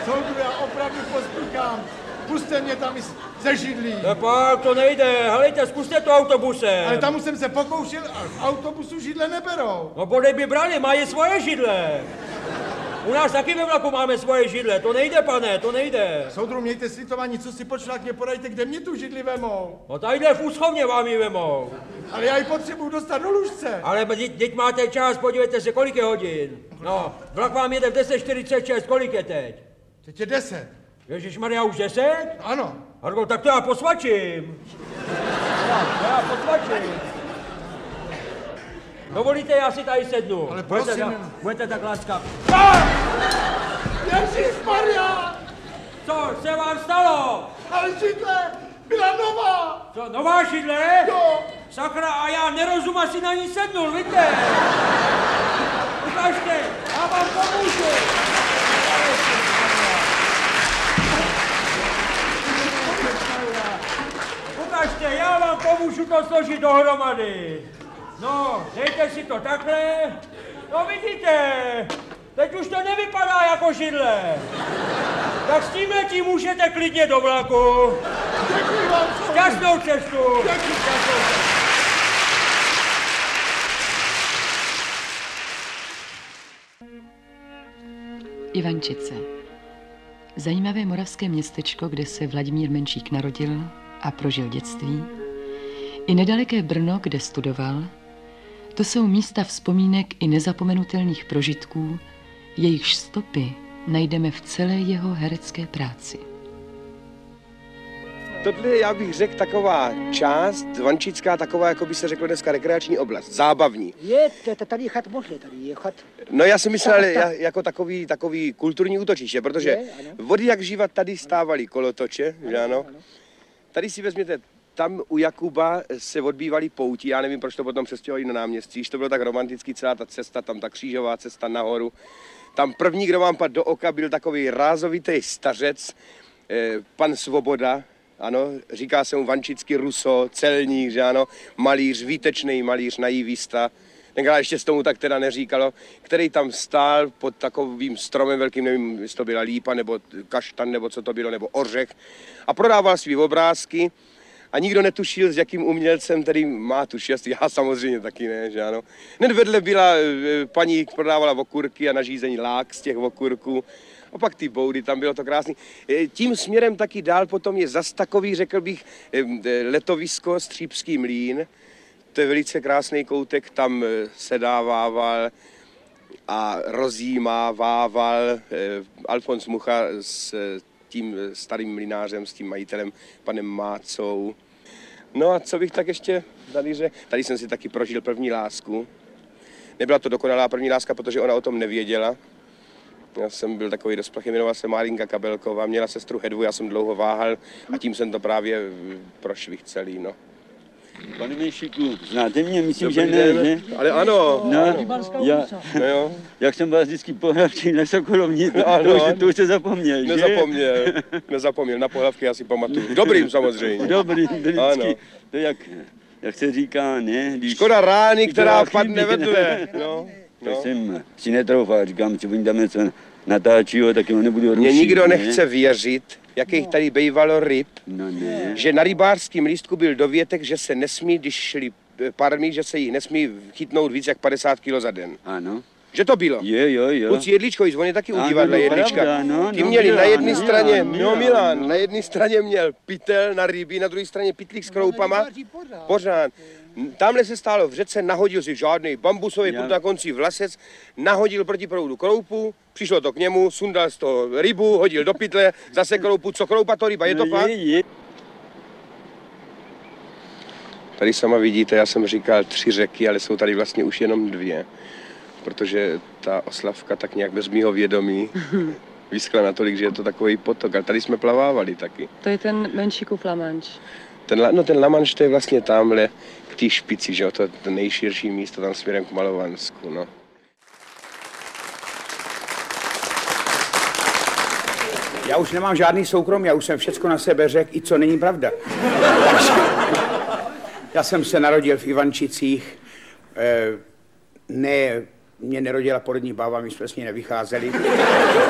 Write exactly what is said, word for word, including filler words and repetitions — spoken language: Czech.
Soudru, já opravdu pospíchám. Puste mě tam ze židlí. No pak to nejde, helejte, zkuste to autobusem. Ale tam už jsem se pokoušel a v autobusu židle neberou. No bodej by brali, mají svoje židle. U nás taky ve vlaku máme svoje židle, to nejde, pane, to nejde. Soudru, mějte slitování, co si počlak, mě podajte, kde mě tu židli vemou. No tadyhle v úschovně vám ji vemou. Ale já ji potřebuju dostat do lůžce. Ale teď máte čas, podívejte se, kolik je hodin. No, vlak vám jede v deset čtyřicet šest, kolik je teď? Teď je deset. Ježišmarja, už deset? Ano. Hargo, tak to já posvačím. To já posvačím. Dovolíte, já si tady sednu. Ale prosím. Budete, tak, budete tak láska. Ježišmarja! Co se vám stalo? Ale židle byla nová. Co, nová židle? Jo. Sakra, a já nerozum asi na ní sednul, víte? Ukažte, já vám pomůžu. Ukažte, já vám pomůžu to složit dohromady. No, dejte si to takhle. No vidíte, teď už to nevypadá jako židle. Tak s tímhletím můžete klidně do vlaku. Děkuji vám. Šťastnou cestu. Děkuji, Ivančice. Zajímavé moravské městečko, kde se Vladimír Menšík narodil a prožil dětství, i nedaleké Brno, kde studoval, to jsou místa vzpomínek i nezapomenutelných prožitků, jejichž stopy najdeme v celé jeho herecké práci. Tohle, já bych řekl, taková část vančická, taková, jako by se řeklo dneska, rekreační oblast, zábavní. Je, tady chat možná, tady je chat. No já si myslel, jako takový, takový kulturní útočiště, protože je, vody jak živa tady stávaly kolotoče, ano, že ano? ano. Tady si vezměte, tam u Jakuba se odbývaly pouti, já nevím, proč to potom přestěhovali na náměstí, že to bylo tak romantický, celá ta cesta, tam ta křížová cesta nahoru. Tam první, kdo vám padl do oka, byl takový rázovitý stařec, eh, pan Svoboda. Ano, říká se mu vančický Ruso, celník, že ano, malíř, výtečný malíř, naivista. Tenkrát ještě s tomu tak teda neříkalo, který tam stál pod takovým stromem velkým, nevím, jestli to byla lípa, nebo kaštan, nebo co to bylo, nebo ořech. A prodával svý obrázky a nikdo netušil, s jakým umělcem tedy má tu štěstí. Já samozřejmě taky ne, že ano. Hned vedle byla paní, prodávala okurky a nařízení lák z těch okurků. A pak ty boudy, tam bylo to krásný. Tím směrem taky dál potom je zas takový, řekl bych, letovisko Střípský mlýn. To je velice krásný koutek, tam sedávával a rozjímával Alfons Mucha s tím starým mlynářem, s tím majitelem, panem Mácou. No a co bych tak ještě tady řekl? Tady jsem si taky prožil první lásku. Nebyla to dokonalá první láska, protože ona o tom nevěděla. Já jsem byl takový dosplachy, jmenovala se Márinka Kabelková, měla sestru Hedvu, já jsem dlouho váhal a tím jsem to právě prošvih celý, no. Pane Menšíku, znáte mě? Myslím, Dobrý že ne, den. že? Ale ano. No, já, no jo. jak jsem vás vždycky pohlavčil na Sokolovní, to, no, to, už, no. to už jste zapomněl, že? Nezapomněl, nezapomněl, na pohlavky já si pamatuju. Dobrým samozřejmě. Dobrý, vždycky. Ano. To jak, jak se říká, ne? Když škoda rány, která chybí, padne vedle. No, to no. jsem si netroufal, říkám, že oni tam něco natáčí, tak ho nebudu rušit. Mně nikdo ne? nechce věřit, jakých tady bývalo ryb, No ne. že na rybářském lístku byl dovětek, že se nesmí, když šli parmy, že se jich nesmí chytnout víc jak padesát kilo za den. Ano. Že to bylo? Je, jo, jo. Kluci Jedličkovi, on je taky u Ano, divadla no, Jedlička. pravda, no, Ty no, měli Milan, na jedné Milan, straně, Milan, no Milan, no. na jedné straně měl pytel na ryby, na druhé straně pytlík s kroupama. Pořád. Tamhle se stálo v řece, nahodil si žádný bambusový put na konci vlasec, nahodil proti proudu kroupu, přišlo to k němu, sundal z toho rybu, hodil do pytle, zase kroupu, co kroupa to ryba, je to No, pak? je, je. Tady sama vidíte, já jsem říkal tři řeky, ale jsou tady vlastně už jenom dvě, protože ta Oslavka tak nějak bez mýho vědomí vyschla natolik, že je to takový potok, ale tady jsme plavávali taky. To je ten Menšíkův La Manche. Ten, no ten La Manche, to je vlastně tamhle k té špici, že jo, to je to nejširší místo tam směrem k Malovansku, no. Já už nemám žádný soukromí, já už jsem všecko na sebe řekl, i co není pravda. Takže já jsem se narodil v Ivančicích, e, ne, mě nerodila porodní bába, my jsme s ní nevycházeli.